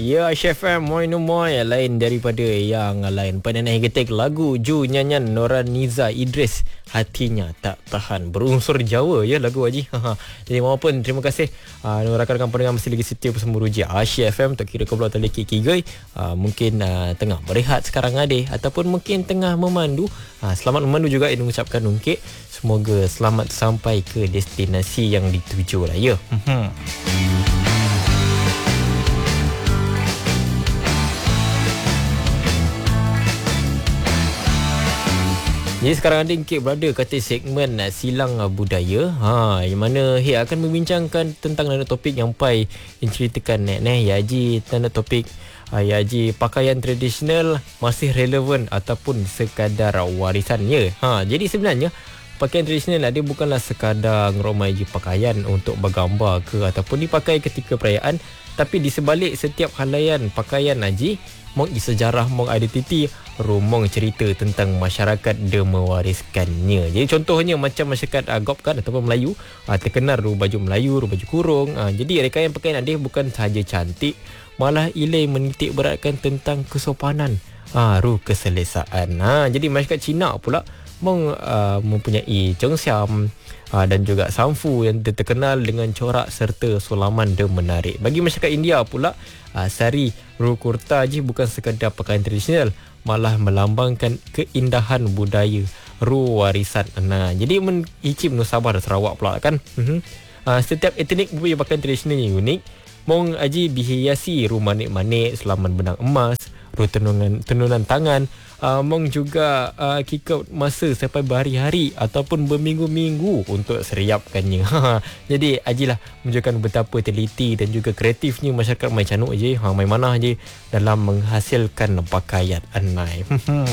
Ya, Chef M, moi no moi lain daripada yang lain. Penenai getik lagu Ju nyanyian Noraniza Idris, hatinya tak tahan. Berunsur Jawa ya lagu Haji. Jadi maupun terima kasih rakan-rakan pendengar masih lagi setia bersama Ruji Asia FM. Tak kira kau belah tali kikigai, mungkin tengah berehat sekarang ataupun mungkin tengah memandu. Selamat memandu juga ini mengucapkan ungkit. Semoga selamat sampai ke destinasi yang dituju lah ya. Jadi sekarang ada Encik berada kata segmen silang budaya. Yang mana akan membincangkan tentang topik yang pai menceritakan ya Haji tanda topik ya Haji pakaian tradisional masih relevan ataupun sekadar warisan ya. Jadi sebenarnya pakaian tradisional dia bukanlah sekadar ngeromai je pakaian untuk bergambar ke ataupun dipakai ketika perayaan, tapi di sebalik setiap helaian pakaian Haji mong sejarah, mong identiti, rumong cerita tentang masyarakat dia mewariskannya. Jadi contohnya macam masyarakat Gopkan ataupun Melayu, terkenal baju Melayu, baju kurung. Jadi rekayan pakaian dia bukan sahaja cantik, malah ilai menitik beratkan tentang kesopanan, keselesaan. Jadi masyarakat Cina pula mempunyai Zhongxiam dan juga Sanfu yang terkenal dengan corak serta sulaman dia menarik. Bagi masyarakat India pula, sari kurta je bukan sekadar pakaian tradisional, malah melambangkan keindahan budaya warisan. Jadi Ichi Sabah dan Sarawak pula kan. Setiap etnik mempunyai pakaian tradisional yang unik. Mong aji dihiasi manik-manik, sulaman benang emas, tenunan tangan. Mong juga kikau masa sampai berhari-hari ataupun berminggu-minggu untuk seriapkannya. Jadi ajilah menunjukkan betapa teliti dan juga kreatifnya masyarakat Mai Canuk je, Mai Manah je dalam menghasilkan pakaian anai.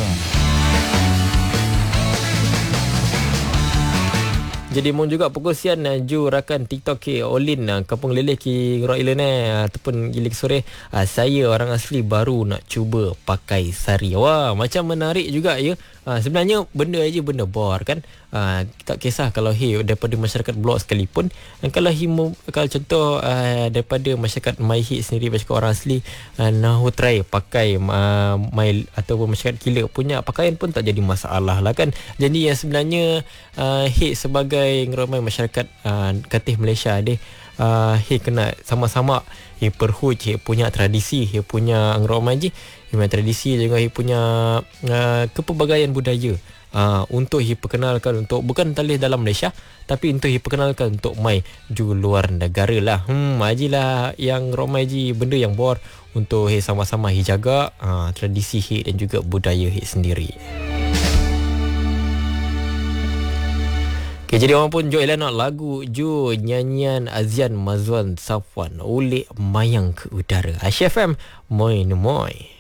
Jadi mohon juga perkongsian ju rakan TikTok ke Olin kampung leleh ki Roilen ataupun gilik sore. Saya orang asli baru nak cuba pakai sari. Wah, macam menarik juga ya. Sebenarnya benda aja benda bor kan. Tak kisah kalau daripada masyarakat blok sekalipun. Kalau contoh daripada masyarakat Maihi sendiri, masyarakat orang asli nak try pakai ataupun masyarakat Kila punya pakaian pun tak jadi masalah lah kan. Jadi yang sebenarnya sebagai ngeramai masyarakat Katih Malaysia kena sama-sama perhuj punya tradisi, punya ngeramai je tradisi juga punya kepelbagaian budaya untuk diperkenalkan untuk bukan talih dalam Malaysia, tapi untuk diperkenalkan untuk mai ju luar negara lah. Ajilah yang ramai je benda yang bor untuk sama-sama jaga tradisi dan juga budaya sendiri. Okay, jadi orang pun Joy nak lagu Ju nyanyian Azian Mazwan Safwan oleh Mayang ke Udara. Asia FM, moi no moi.